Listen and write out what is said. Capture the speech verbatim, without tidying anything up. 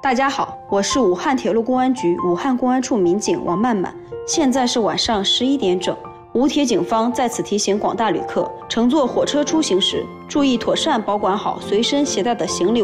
大家好，我是武汉铁路公安局武汉公安处民警王曼曼，现在是晚上十一点整。武铁警方在此提醒广大旅客，乘坐火车出行时，注意妥善保管好随身携带的行李